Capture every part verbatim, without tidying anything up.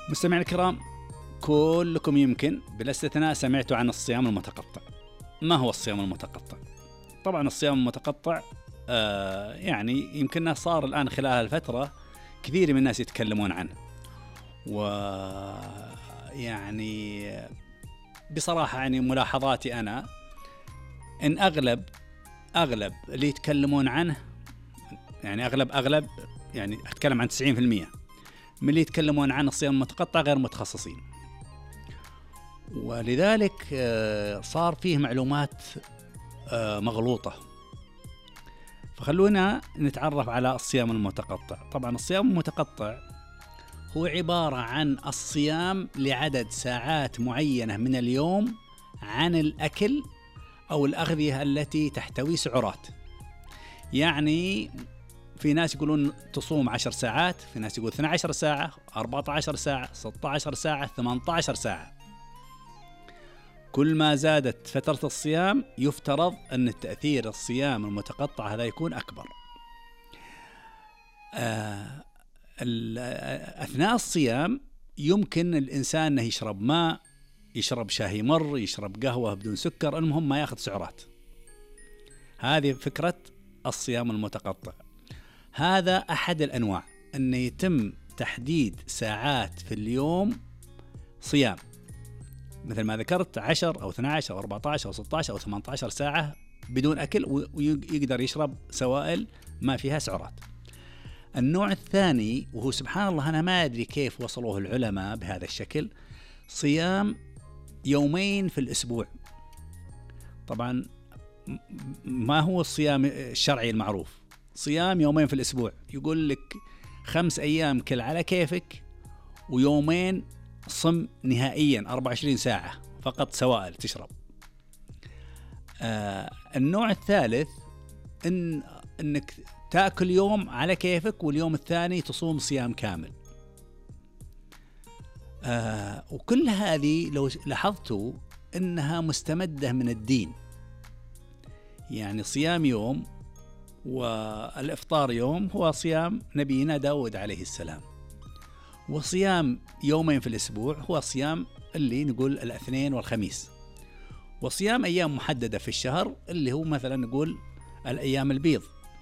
مستمعينا الكرام، كلكم يمكن بلا استثناء سمعتوا عن الصيام المتقطع. ما هو الصيام المتقطع؟ طبعا الصيام المتقطع آه يعني يمكننا صار الآن خلال الفترة كثير من الناس يتكلمون عنه، ويعني بصراحة يعني ملاحظاتي أنا إن أغلب أغلب اللي يتكلمون عنه، يعني أغلب أغلب يعني أتكلم عن تسعين بالمئة من اللي يتكلمون عن الصيام المتقطع غير متخصصين، ولذلك صار فيه معلومات مغلوطة. فخلونا نتعرف على الصيام المتقطع. طبعا الصيام المتقطع هو عبارة عن الصيام لعدد ساعات معينة من اليوم عن الأكل أو الأغذية التي تحتوي سعرات. يعني في ناس يقولون تصوم عشر ساعات، في ناس يقول اثنتي عشرة ساعة، أربعة عشر ساعة، ستة عشر ساعة، ثمانية عشر ساعة. كل ما زادت فترة الصيام يفترض أن التأثير الصيام المتقطع هذا يكون أكبر. آه أثناء الصيام يمكن الإنسان أنه يشرب ماء، يشرب شاهي مر، يشرب قهوة بدون سكر، المهم ما يأخذ سعرات. هذه فكرة الصيام المتقطع. هذا أحد الأنواع، أن يتم تحديد ساعات في اليوم صيام، مثل ما ذكرت عشر أو اثنتي عشرة أو أربعة عشر أو ستة عشر أو ثمانية عشر ساعة بدون أكل، ويقدر يشرب سوائل ما فيها سعرات. النوع الثاني، وهو سبحان الله أنا ما أدري كيف وصلوه العلماء بهذا الشكل، صيام يومين في الأسبوع. طبعا ما هو الصيام الشرعي المعروف؟ صيام يومين في الأسبوع، يقول لك خمس أيام كل على كيفك، ويومين صم نهائيا أربعة وعشرين ساعة فقط سوائل تشرب. آه النوع الثالث إن إنك تأكل يوم على كيفك واليوم الثاني تصوم صيام كامل. آه وكل هذه لو لاحظتوا إنها مستمدة من الدين، يعني صيام يوم والإفطار يوم هو صيام نبينا داود عليه السلام، وصيام يومين في الأسبوع هو صيام اللي نقول الاثنين والخميس، وصيام أيام محددة في الشهر اللي هو مثلا نقول الأيام البيض.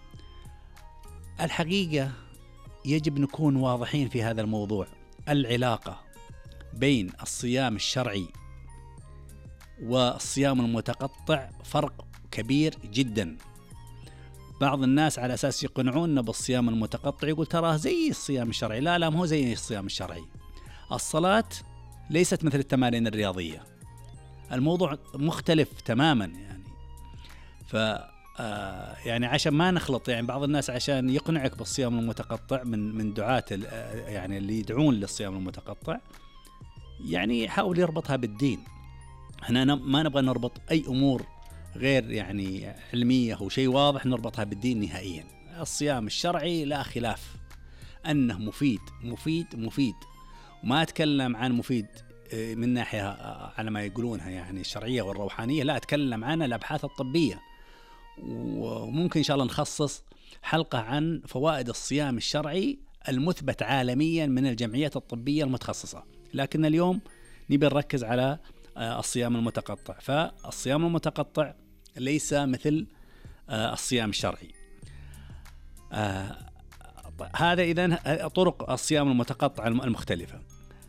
الحقيقة يجب نكون واضحين في هذا الموضوع. العلاقة بين الصيام الشرعي والصيام المتقطع فرق كبير جدا. بعض الناس على أساس يقنعوننا بالصيام المتقطع يقول تراه زي الصيام الشرعي. لا لا، ما هو زي الصيام الشرعي. الصلاة ليست مثل التمارين الرياضية، الموضوع مختلف تماما. يعني ف آه يعني عشان ما نخلط، يعني بعض الناس عشان يقنعك بالصيام المتقطع من من دعاة يعني اللي يدعون للصيام المتقطع، يعني يحاول يربطها بالدين. احنا ما نبغى نربط أي أمور غير يعني علمية أو شيء واضح نربطها بالدين نهائيا. الصيام الشرعي لا خلاف أنه مفيد مفيد مفيد، وما أتكلم عن مفيد من ناحية على ما يقولونها يعني الشرعية والروحانية، لا أتكلم عن الأبحاث الطبية. وممكن إن شاء الله نخصص حلقة عن فوائد الصيام الشرعي المثبت عالميا من الجمعيات الطبية المتخصصة، لكن اليوم نبي نركز على الصيام المتقطع. فالصيام المتقطع ليس مثل الصيام الشرعي. هذا إذن طرق الصيام المتقطع المختلفة.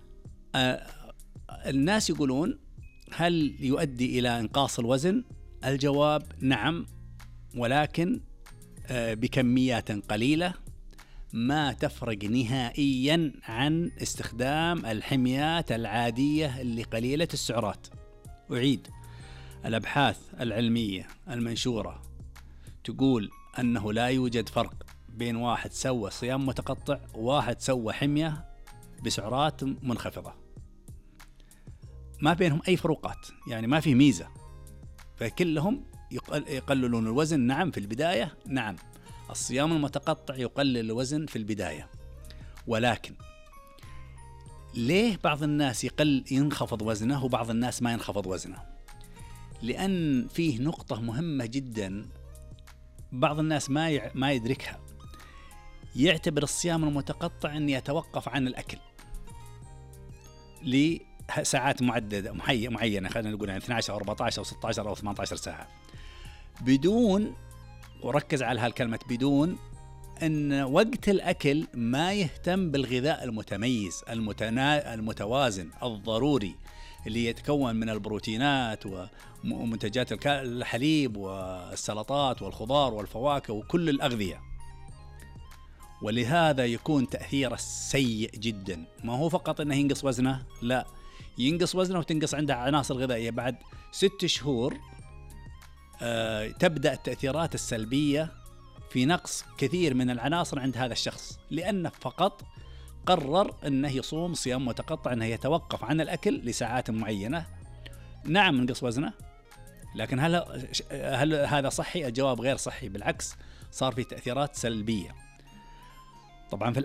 الناس يقولون هل يؤدي إلى إنقاص الوزن؟ الجواب نعم، ولكن بكميات قليلة ما تفرق نهائيا عن استخدام الحميات العادية اللي قليلة السعرات. أعيد، الأبحاث العلمية المنشورة تقول أنه لا يوجد فرق بين واحد سوى صيام متقطع وواحد سوى حمية بسعرات منخفضة، ما بينهم أي فروقات، يعني ما في ميزة، فكلهم يقللون الوزن. نعم في البداية، نعم الصيام المتقطع يقلل الوزن في البداية، ولكن ليه بعض الناس يقل ينخفض وزنه وبعض الناس ما ينخفض وزنه؟ لأن فيه نقطة مهمة جدا بعض الناس ما ما يدركها. يعتبر الصيام المتقطع أن يتوقف عن الأكل، لساعات معددة معينة، خلينا نقول يعني اثنتي عشرة أو أربعة عشر أو ستة عشر أو ثمانية عشر ساعة، بدون، وركز على هالكلمة بدون، أن وقت الأكل ما يهتم بالغذاء المتميز المتنا... المتوازن الضروري اللي يتكون من البروتينات ومنتجات الحليب والسلطات والخضار والفواكه وكل الأغذية. ولهذا يكون تأثيره سيء جدا. ما هو فقط أنه ينقص وزنه، لا، ينقص وزنه وتنقص عنده عناصر غذائية. بعد ست شهور آه تبدأ التأثيرات السلبية في نقص كثير من العناصر عند هذا الشخص، لأنه فقط قرر أنه يصوم صيام متقطع، أنه يتوقف عن الأكل لساعات معينة. نعم نقص وزنه، لكن هل, هل هذا صحي؟ الجواب غير صحي، بالعكس صار في تأثيرات سلبية. طبعا في